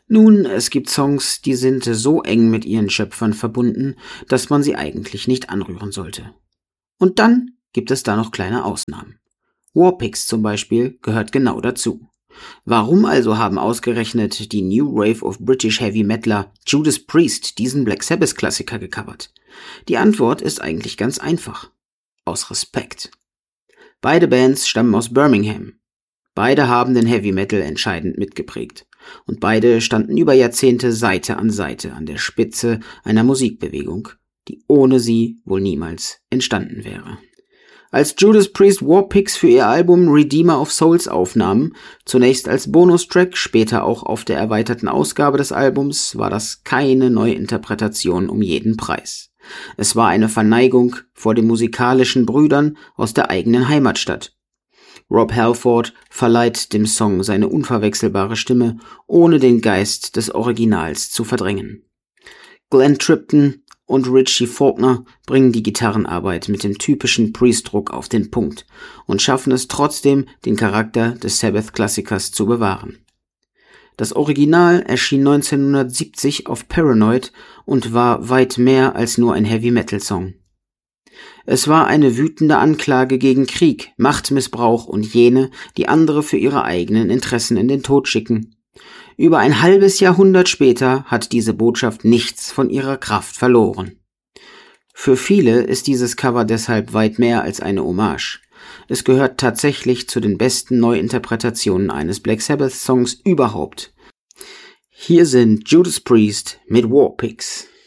Nun, es gibt Songs, die sind so eng mit ihren Schöpfern verbunden, dass man sie eigentlich nicht anrühren sollte. Und dann gibt es da noch kleine Ausnahmen. Warpix zum Beispiel gehört genau dazu. Warum also haben ausgerechnet die New Wave of British Heavy Metaler Judas Priest diesen Black Sabbath Klassiker gecovert? Die Antwort ist eigentlich ganz einfach. Aus Respekt. Beide Bands stammen aus Birmingham. Beide haben den Heavy Metal entscheidend mitgeprägt. Und beide standen über Jahrzehnte Seite an Seite an der Spitze einer Musikbewegung, die ohne sie wohl niemals entstanden wäre. Als Judas Priest Warpix für ihr Album Redeemer of Souls aufnahmen, zunächst als Bonustrack, später auch auf der erweiterten Ausgabe des Albums, war das keine Neuinterpretation um jeden Preis. Es war eine Verneigung vor den musikalischen Brüdern aus der eigenen Heimatstadt. Rob Halford verleiht dem Song seine unverwechselbare Stimme, ohne den Geist des Originals zu verdrängen. Glenn Tripton und Richie Faulkner bringen die Gitarrenarbeit mit dem typischen Priest-Druck auf den Punkt und schaffen es trotzdem, den Charakter des Sabbath-Klassikers zu bewahren. Das Original erschien 1970 auf Paranoid und war weit mehr als nur ein Heavy-Metal-Song. Es war eine wütende Anklage gegen Krieg, Machtmissbrauch und jene, die andere für ihre eigenen Interessen in den Tod schicken. Über ein halbes Jahrhundert später hat diese Botschaft nichts von ihrer Kraft verloren. Für viele ist dieses Cover deshalb weit mehr als eine Hommage. Es gehört tatsächlich zu den besten Neuinterpretationen eines Black Sabbath-Songs überhaupt. Hier sind Judas Priest mit Warpix.